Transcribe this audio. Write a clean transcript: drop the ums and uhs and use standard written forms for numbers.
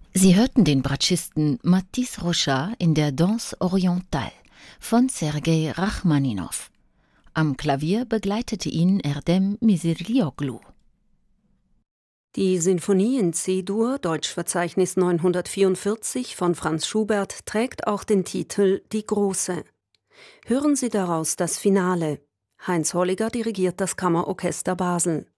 Sie hörten den Bratschisten Matisse Rochard in der Danse Orientale von Sergei Rachmaninow. Am Klavier begleitete ihn Erdem Misirlioglu. Die Sinfonie in C-Dur, Deutschverzeichnis 944 von Franz Schubert, trägt auch den Titel Die Große. Hören Sie daraus das Finale. Heinz Holliger dirigiert das Kammerorchester Basel.